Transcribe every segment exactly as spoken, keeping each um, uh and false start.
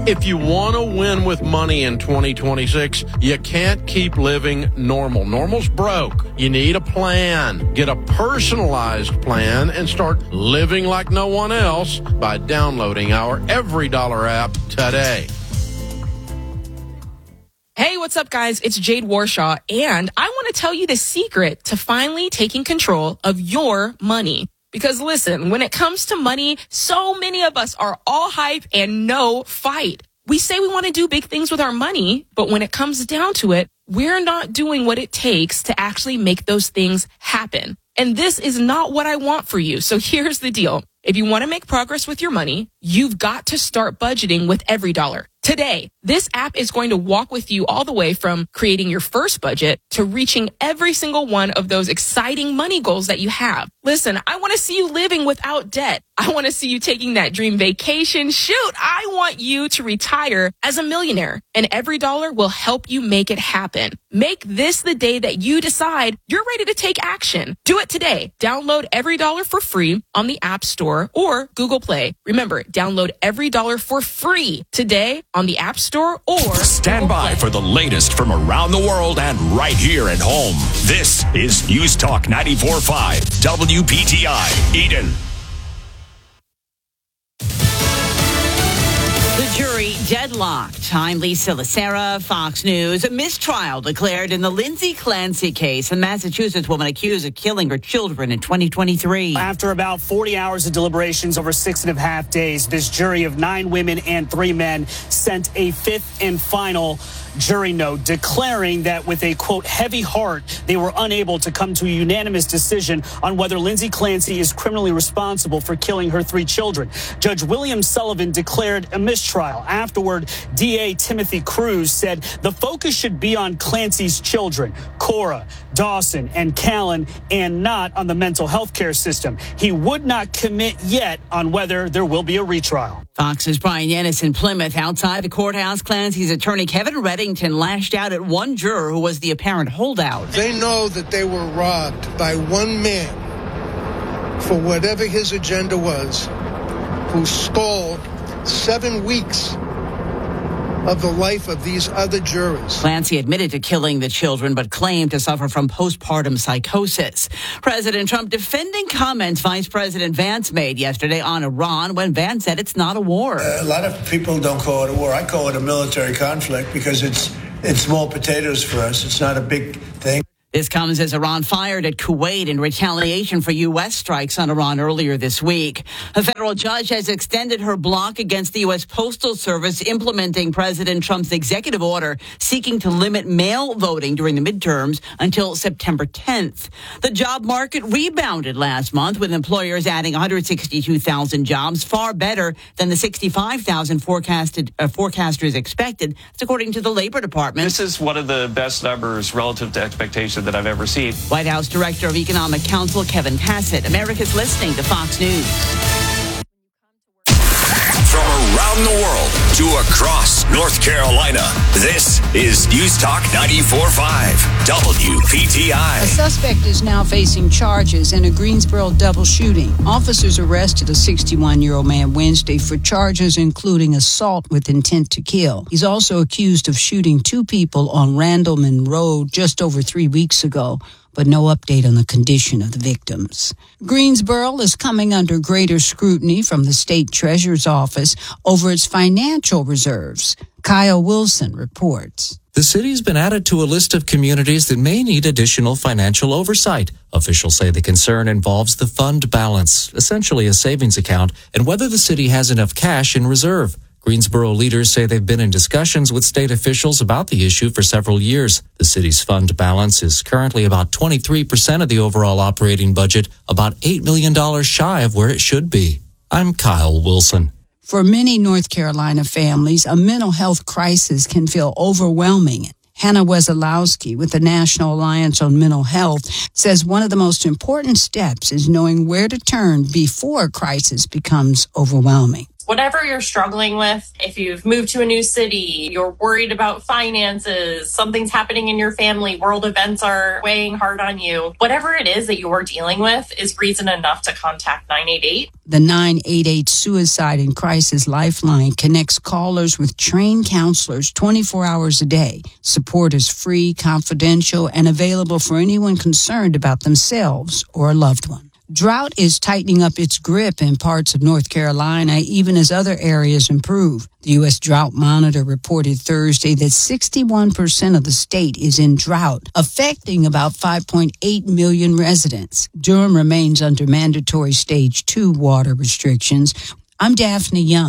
If you want to win with money in twenty twenty-six, you can't keep living normal. Normal's broke. You need a plan. Get a personalized plan and start living like no one else by downloading our Every Dollar app today. Hey, what's up, guys? It's Jade Warshaw, and I want to tell you the secret to finally taking control of your money. Because listen, when it comes to money, so many of us are all hype and no fight. We say we want to do big things with our money, but when it comes down to it, we're not doing what it takes to actually make those things happen. And this is not what I want for you. So here's the deal. If you want to make progress with your money, you've got to start budgeting with Every Dollar. Today, this app is going to walk with you all the way from creating your first budget to reaching every single one of those exciting money goals that you have. Listen, I want to see you living without debt. I want to see you taking that dream vacation. Shoot, I want you to retire as a millionaire, and Every Dollar will help you make it happen. Make this the day that you decide you're ready to take action. Do it today. Download Every Dollar for free on the App Store or Google Play. Remember, download Every Dollar for free today on the App Store or Stand by for the latest from around the world and right here at home. This is News Talk ninety-four point five W P T I Eden. The jury deadlocked. I'm Lisa Lacera, Fox News. A mistrial declared in the Lindsay Clancy case, a Massachusetts woman accused of killing her children in twenty twenty-three. After about forty hours of deliberations over six and a half days, this jury of nine women and three men sent a fifth and final jury note declaring that with a, quote, heavy heart, they were unable to come to a unanimous decision on whether Lindsay Clancy is criminally responsible for killing her three children. Judge William Sullivan declared a mistrial. Afterward, D A Timothy Cruz said the focus should be on Clancy's children, Cora, Dawson, and Callan, and not on the mental health care system. He would not commit yet on whether there will be a retrial. Fox's Brian Yennis in Plymouth. Outside the courthouse, Clancy's attorney Kevin Reddington lashed out at one juror who was the apparent holdout. They know that they were robbed by one man for whatever his agenda was, who stole seven weeks of the life of these other jurors. Clancy admitted to killing the children, but claimed to suffer from postpartum psychosis. President Trump defending comments Vice President Vance made yesterday on Iran when Vance said it's not a war. Uh, a lot of people don't call it a war. I call it a military conflict because it's it's small potatoes for us. It's not a big thing. This comes as Iran fired at Kuwait in retaliation for U S strikes on Iran earlier this week. A federal judge has extended her block against the U S Postal Service implementing President Trump's executive order seeking to limit mail voting during the midterms until September tenth. The job market rebounded last month with employers adding one hundred sixty-two thousand jobs, far better than the sixty-five thousand forecasted uh, forecasters expected. That's according to the Labor Department. This is one of the best numbers relative to expectations that I've ever seen. White House Director of Economic Counsel Kevin Hassett. America's listening to Fox News. From around the world to across North Carolina, this is News Talk ninety-four point five W P T I. A suspect is now facing charges in a Greensboro double shooting. Officers arrested a sixty-one-year-old man Wednesday for charges including assault with intent to kill. He's also accused of shooting two people on Randleman Road just over three weeks ago, but no update on the condition of the victims. Greensboro is coming under greater scrutiny from the state treasurer's office over its financial reserves. Kyle Wilson reports. The city's been added to a list of communities that may need additional financial oversight. Officials say the concern involves the fund balance, essentially a savings account, and whether the city has enough cash in reserve. Greensboro leaders say they've been in discussions with state officials about the issue for several years. The city's fund balance is currently about twenty-three percent of the overall operating budget, about eight million dollars shy of where it should be. I'm Kyle Wilson. For many North Carolina families, a mental health crisis can feel overwhelming. Hannah Wesolowski with the National Alliance on Mental Health says one of the most important steps is knowing where to turn before crisis becomes overwhelming. Whatever you're struggling with, if you've moved to a new city, you're worried about finances, something's happening in your family, world events are weighing hard on you, whatever it is that you're dealing with is reason enough to contact nine eight eight. The nine eight eight Suicide and Crisis Lifeline connects callers with trained counselors twenty-four hours a day. Support is free, confidential, and available for anyone concerned about themselves or a loved one. Drought is tightening up its grip in parts of North Carolina, even as other areas improve. The U S Drought Monitor reported Thursday that sixty-one percent of the state is in drought, affecting about five point eight million residents. Durham remains under mandatory stage two water restrictions. I'm Daphne Young.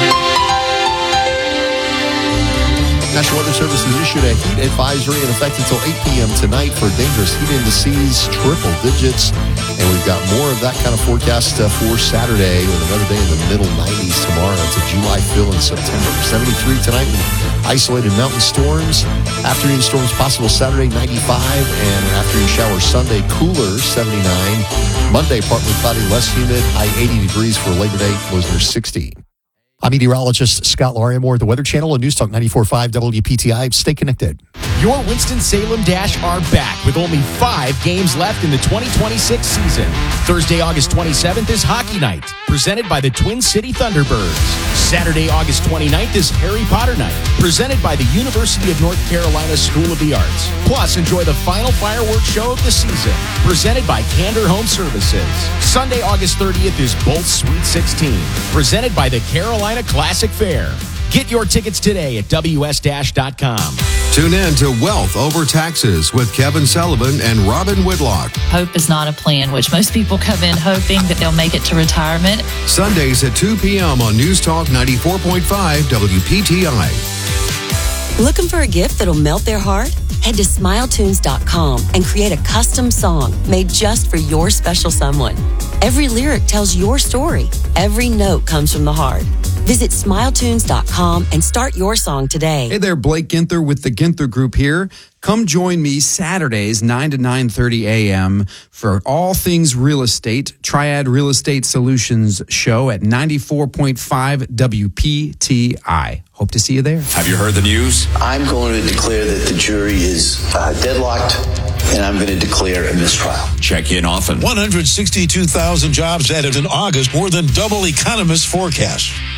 National Weather Service has issued a heat advisory in effect until eight p.m. tonight for dangerous heat indices, triple digits. And we've got more of that kind of forecast uh, for Saturday with another day in the middle nineties tomorrow. It's a July fill in September. seventy-three tonight with isolated mountain storms. Afternoon storms possible Saturday, ninety-five. And an afternoon shower Sunday, cooler, seventy-nine. Monday, partly cloudy, less humid, high eighty degrees for Labor Day, lows near sixty. I'm meteorologist Scott Laria, more at the Weather Channel and News Talk ninety-four point five W P T I. Stay connected. Your Winston-Salem Dash are back with only five games left in the twenty twenty-six season. Thursday, August twenty-seventh is Hockey Night, presented by the Twin City Thunderbirds. Saturday, August twenty-ninth is Harry Potter Night, presented by the University of North Carolina School of the Arts. Plus, enjoy the final fireworks show of the season, presented by Candor Home Services. Sunday, August thirtieth is Bolt Sweet sixteen, presented by the Carolina Classic Fair. Get your tickets today at W S dash dot com. Tune in to Wealth Over Taxes with Kevin Sullivan and Robin Whitlock. Hope is not a plan, which most people come in hoping that they'll make it to retirement. Sundays at two p.m. on News Talk ninety-four point five W P T I. Looking for a gift that'll melt their heart? Head to smile tunes dot com and create a custom song made just for your special someone. Every lyric tells your story. Every note comes from the heart. Visit smile tunes dot com and start your song today. Hey there, Blake Ginther with the Ginther Group here. Come join me Saturdays, nine to nine thirty a.m. for all things real estate, Triad Real Estate Solutions show at ninety-four point five W P T I. Hope to see you there. Have you heard the news? I'm going to declare that the jury is uh, deadlocked, and I'm going to declare a mistrial. Check in often. one hundred sixty-two thousand jobs added in August, more than double economists' forecast.